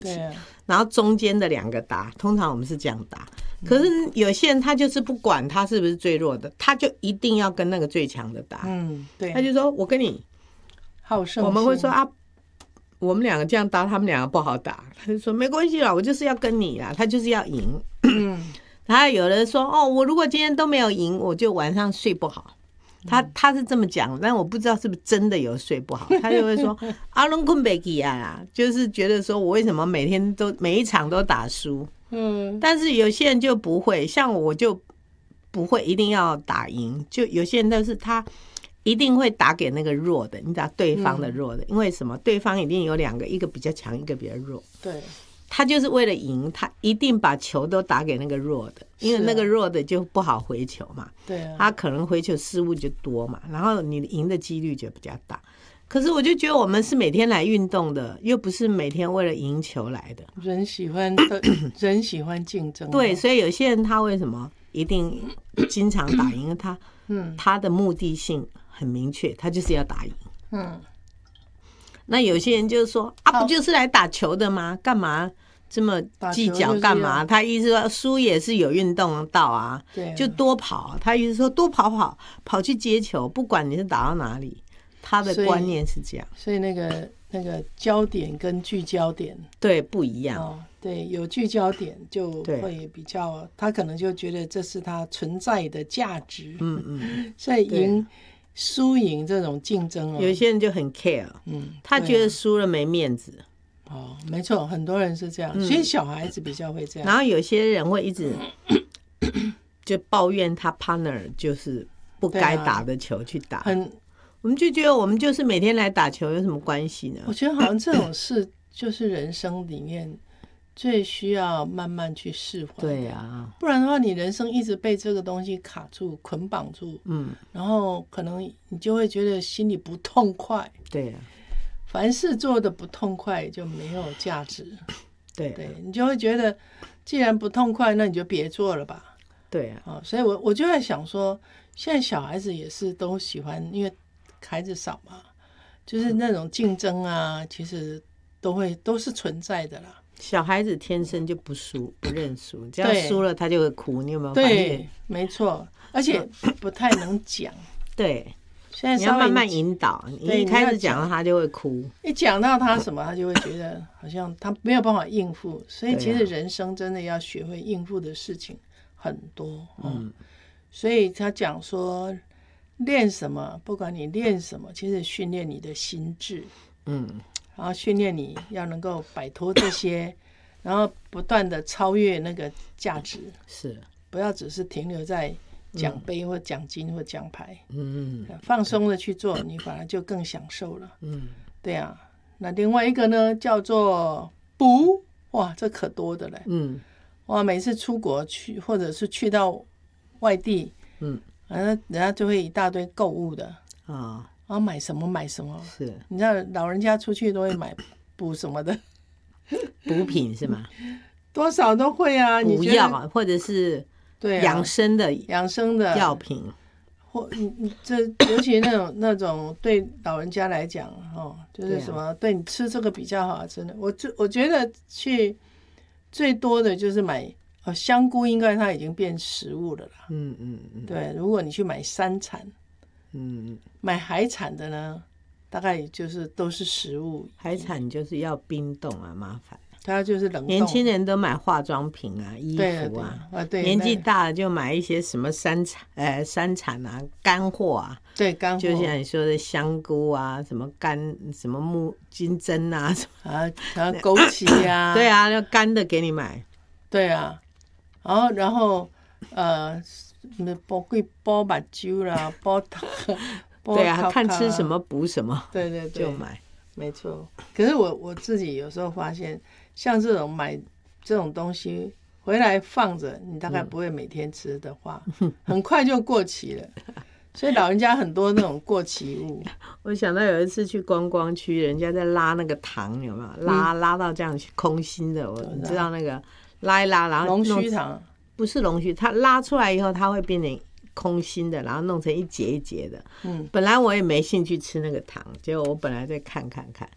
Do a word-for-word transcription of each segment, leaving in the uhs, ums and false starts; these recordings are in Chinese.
对啊， 然后中间的两个打，通常我们是这样打。可是有些人他就是不管他是不是最弱的，他就一定要跟那个最强的打。 嗯，对， 他就说我跟你好胜心， 我们会说啊，我们两个这样打，他们两个不好打。他就说没关系啦，我就是要跟你啦，他就是要赢。 嗯， 然后有人说哦，我如果今天都没有赢，我就晚上睡不好。他他是这么讲，但我不知道是不是真的有睡不好。他就会说阿龙困贝基啊，就是觉得说我为什么每天都每一场都打输。 嗯， 但是有些人就不会，像我就不会一定要打赢，就有些人都是他一定会打给那个弱的，你知道对方的弱的，因为什么？对方一定有两个，一个比较强，一个比较弱。 对， 他就是为了赢，他一定把球都打给那个弱的，因为那个弱的就不好回球嘛。 对啊， 他可能回球失误就多嘛，然后你赢的几率就比较大。可是我就觉得我们是每天来运动的，又不是每天为了赢球来的。 人喜欢人喜欢竞争， 对，所以有些人他为什么一定经常打赢？他嗯， 他的目的性很明确，他就是要打赢。 嗯， 那有些人就是说啊，不就是来打球的吗？干嘛这么计较？干嘛？他意思说输也是有运动到啊， 对， 就多跑。他意思说多跑跑，跑去接球，不管你是打到哪里。他的观念是这样， 所以那个那个焦点跟聚焦点对不一样。 哦，对，有聚焦点就会比较，他可能就觉得这是他存在的价值。 嗯嗯， 所以赢输赢这种竞争、哦、 有些人就很 care， 嗯， 他觉得输了没面子。 哦，没错，很多人是这样，所以小孩子比较会这样。 然后有些人会一直就抱怨他 partner 就是不该打的球去打，很。我们就觉得我们就是每天来打球，有什么关系呢？ 我觉得好像这种事就是人生里面最需要慢慢去释怀。 对啊， 不然的话，你人生一直被这个东西卡住、捆绑住，嗯，然后可能你就会觉得心里不痛快。 对啊， 凡事做的不痛快就没有价值。 对啊， 对，你就会觉得既然不痛快，那你就别做了吧。 对啊， 哦，所以我我就在想说，现在小孩子也是都喜欢，因为孩子少嘛，就是那种竞争啊，其实都会都是存在的啦。 小孩子天生就不输，不认输，只要输了他就会哭。你有没有发现？ 对，没错，而且不太能讲。 对， 现在你要慢慢引导。你一开始讲到他就会哭， 一讲到他什么，他就会觉得好像他没有办法应付。所以其实人生真的要学会应付的事情很多。嗯，所以他讲说。练什么？不管你练什么，其实训练你的心智，嗯，然后训练你要能够摆脱这些，然后不断的超越那个价值， 是不要只是停留在奖杯或奖金或奖牌，嗯嗯，放松的去做，你反而就更享受了，嗯，对啊。那另外一个呢，叫做补，哇，这可多的嘞，嗯，哇，每次出国去或者是去到外地，嗯。人家就会一大堆购物的啊，然后买什么买什么，是你知道老人家出去都会买补什么的补品是吗？ 多少都会啊， 补药啊，或者是对养生的养生的药品， 或你这尤其那种那种对老人家来讲哦，就是什么对你吃这个比较好，真的，我我觉得去最多的就是买。哦，香菇应该它已经变食物了啦。嗯嗯嗯，对，如果你去买山产，嗯，买海产的呢，大概就是都是食物。 海产就是要冰冻啊，麻烦。 它就是冷冻。 年轻人都买化妆品啊，衣服啊， 啊对， 年纪大了就买一些什么山产，呃，山产啊，干货啊。 对，干货。 就像你说的香菇啊，什么干什么木金针啊，什么啊，然后枸杞啊。 对啊，要干的给你买。 对啊。然后，然后，呃，煲贵煲把酒啦，煲汤， 对啊，看吃什么补什么， 对对对， 就买， 没错。可是我我自己有时候发现，像这种买这种东西回来放着，你大概不会每天吃的话，嗯、很快就过期了。所以老人家很多那种过期物。 我想到有一次去观光区，人家在拉那个糖，有没有拉、嗯、拉到这样空心的？我你知道那个。拉一拉，然后龙须糖不是龙须，它拉出来以后，它会变成空心的，然后弄成一节一节的。嗯，本来我也没兴趣吃那个糖，结果我本来再看看看，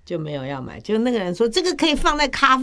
就没有要买。就那个人说这个可以放在咖